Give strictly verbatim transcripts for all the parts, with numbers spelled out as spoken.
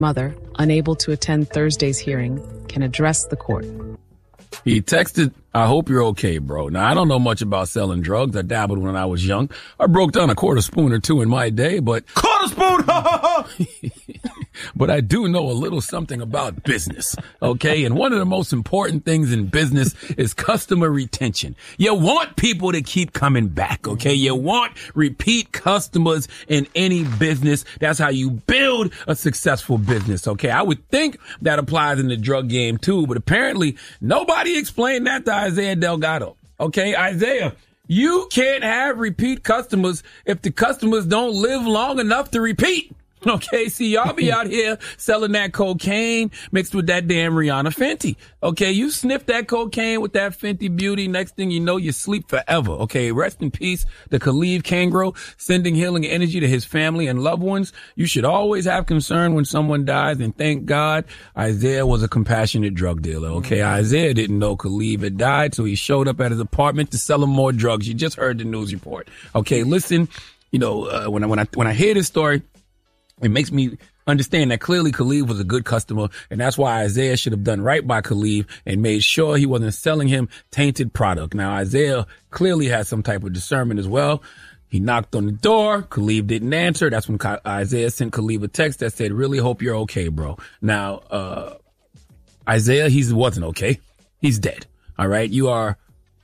Mother, unable to attend Thursday's hearing, can address the court. He texted, I hope you're okay, bro. Now, I don't know much about selling drugs. I dabbled when I was young. I broke down a quarter spoon or two in my day, but... Quarter spoon! But I do know a little something about business, okay? And one of the most important things in business is customer retention. You want people to keep coming back, okay? You want repeat customers in any business. That's how you build a successful business, okay? I would think that applies in the drug game too, but apparently nobody explained that to Isaiah Delgado, okay? Isaiah, you can't have repeat customers if the customers don't live long enough to repeat. Okay, see, y'all be out here selling that cocaine mixed with that damn Rihanna Fenty. Okay, you sniff that cocaine with that Fenty beauty. Next thing you know, you sleep forever. Okay, rest in peace to Khalif Kangro, sending healing energy to his family and loved ones. You should always have concern when someone dies, and thank God Isaiah was a compassionate drug dealer. Okay, mm-hmm. Isaiah didn't know Khalif had died, so he showed up at his apartment to sell him more drugs. You just heard the news report. Okay, listen, you know, uh, when I, when I, when I hear this story, it makes me understand that clearly Khalif was a good customer, and that's why Isaiah should have done right by Khalif and made sure he wasn't selling him tainted product. Now, Isaiah clearly has some type of discernment as well. He knocked on the door. Khalif didn't answer. That's when Isaiah sent Khalif a text that said, really hope you're okay, bro. Now, uh, Isaiah, he wasn't okay. He's dead. All right. You are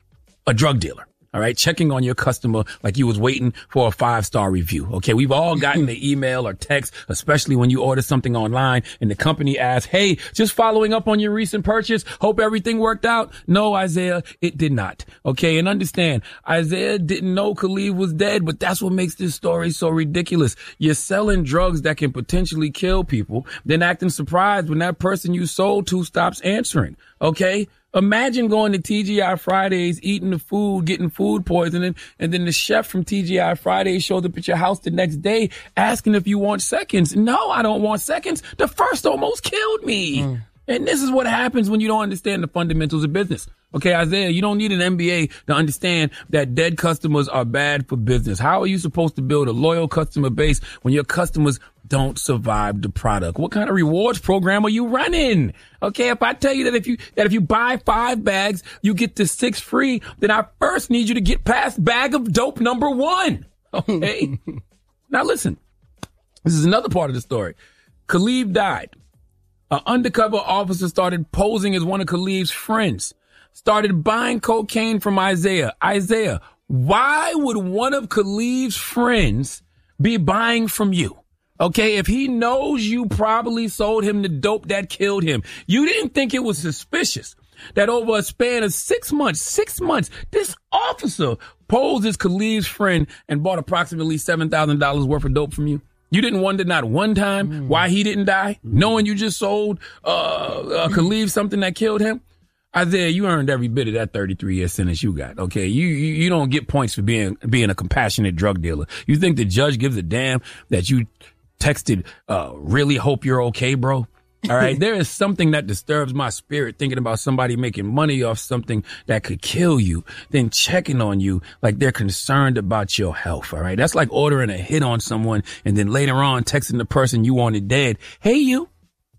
a drug dealer. All right. Checking on your customer like you was waiting for a five star review. OK, we've all gotten the email or text, especially when you order something online and the company asks, hey, just following up on your recent purchase. Hope everything worked out. No, Isaiah, it did not. OK, and understand, Isaiah didn't know Khalif was dead, but that's what makes this story so ridiculous. You're selling drugs that can potentially kill people, then acting surprised when that person you sold to stops answering. OK. Imagine going to T G I Fridays, eating the food, getting food poisoning, and then the chef from T G I Fridays shows up at your house the next day asking if you want seconds. No, I don't want seconds. The first almost killed me. Mm. And this is what happens when you don't understand the fundamentals of business. Okay, Isaiah, you don't need an M B A to understand that dead customers are bad for business. How are you supposed to build a loyal customer base when your customers don't survive the product? What kind of rewards program are you running? Okay, if I tell you that if you that if you buy five bags, you get the six free, then I first need you to get past bag of dope number one. Okay? Now listen, this is another part of the story. Khalif died. An undercover officer started posing as one of Khalif's friends, started buying cocaine from Isaiah. Isaiah, why would one of Khalif's friends be buying from you? Okay, if he knows you probably sold him the dope that killed him, you didn't think it was suspicious that over a span of six months, six months, this officer posed as Khalif's friend and bought approximately seven thousand dollars worth of dope from you? You didn't wonder not one time mm. why he didn't die, mm. knowing you just sold uh, uh Khalif something that killed him? Isaiah, you earned every bit of that thirty-three year sentence you got. Okay, you, you you don't get points for being being a compassionate drug dealer. You think the judge gives a damn that you texted, uh, really hope you're okay, bro? All right. There is something that disturbs my spirit thinking about somebody making money off something that could kill you, then checking on you like they're concerned about your health. All right. That's like ordering a hit on someone and then later on texting the person you wanted dead. Hey, you.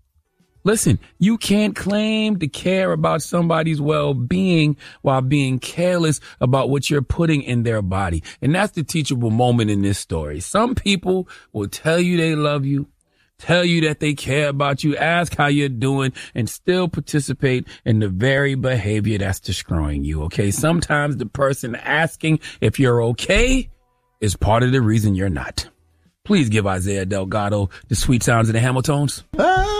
Listen, you can't claim to care about somebody's well-being while being careless about what you're putting in their body. And that's the teachable moment in this story. Some people will tell you they love you, tell you that they care about you, ask how you're doing, and still participate in the very behavior that's destroying you. Okay. Sometimes the person asking if you're okay is part of the reason you're not. Please give Isaiah Delgado the sweet sounds of the Hamiltones.